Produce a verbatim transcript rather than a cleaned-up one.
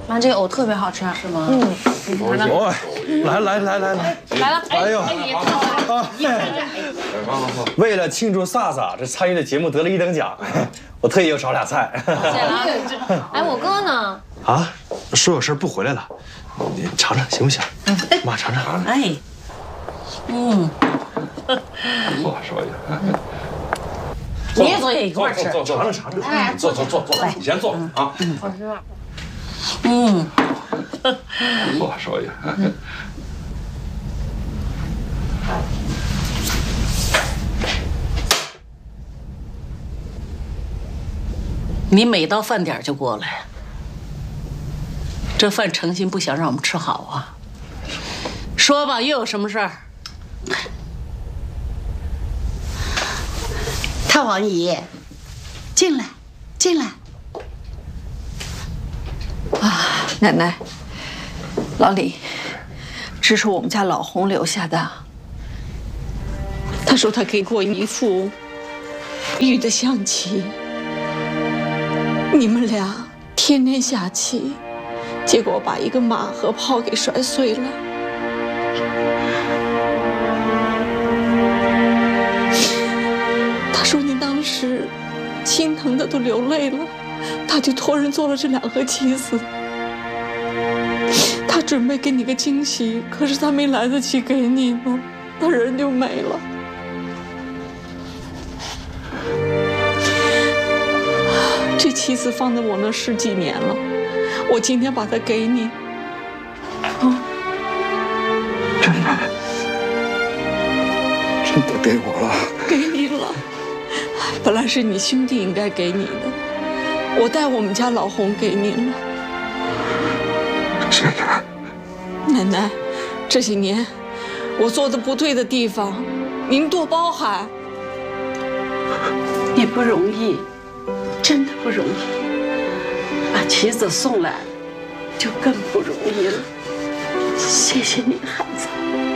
妈，这个藕特别好吃，是吗？嗯， 我来来来来来来了， 哎呦啊！为了庆祝萨萨这参与的节目得了一等奖，我特意又炒俩菜。 谢了。哎，我哥呢？ 啊，说有事不回来了，你尝尝行不行？妈尝尝。 哎，嗯， 不错，少爷。 你也坐下一块吃。 尝尝尝尝。哎，坐坐坐坐，你先坐啊。 好吃吗？ 嗯， 不错，少爷。 你每到饭点就过来，这饭诚心不想让我们吃好啊？说吧，又有什么事儿？ 太王姨，进来，进来。 啊，奶奶，老李，这是我们家老洪留下的。他说他给过一副玉的象棋，你们俩天天下棋，结果把一个马和炮给摔碎了。他说你当时心疼的都流泪了，他就托人做了这两盒棋子。他准备给你个惊喜，可是他没来得及给你呢，他人就没了。这棋子放在我那十几年了，我今天把它给你。啊， 真的，真的给我了？ 给你了。本来是你兄弟应该给你的，我带我们家老洪给您了。 谢谢。 奶奶，这些年我做的不对的地方，您多包涵。 也不容易，真的不容易。把棋子送来，就更不容易了。谢谢你，孩子。